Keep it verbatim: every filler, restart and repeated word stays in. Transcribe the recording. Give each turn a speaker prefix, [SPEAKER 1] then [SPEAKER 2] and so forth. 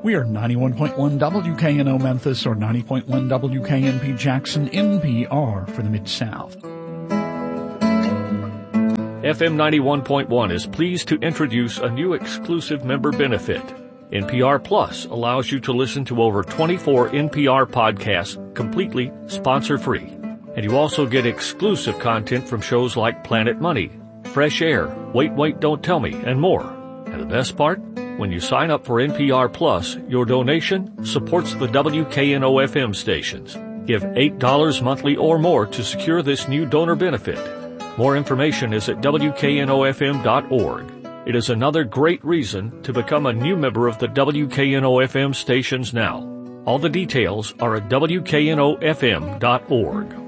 [SPEAKER 1] We are ninety-one point one W K N O Memphis or ninety point one W K N P Jackson N P R for the Mid-South.
[SPEAKER 2] F M ninety-one point one is pleased to introduce a new exclusive member benefit. N P R Plus allows you to listen to over twenty-four N P R podcasts completely sponsor-free. And you also get exclusive content from shows like Planet Money, Fresh Air, Wait, Wait, Don't Tell Me, and more. And the best part? When you sign up for N P R Plus, your donation supports the W K N O F M stations. Give eight dollars monthly or more to secure this new donor benefit. More information is at W K N O F M dot org. It is another great reason to become a new member of the W K N O F M stations now. All the details are at W K N O F M dot org.